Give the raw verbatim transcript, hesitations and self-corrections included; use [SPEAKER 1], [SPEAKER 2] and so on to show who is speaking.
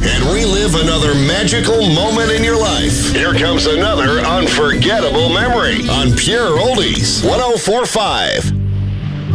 [SPEAKER 1] and relive another magical moment in your life. Here comes another unforgettable memory on Pure Oldies one oh four point five.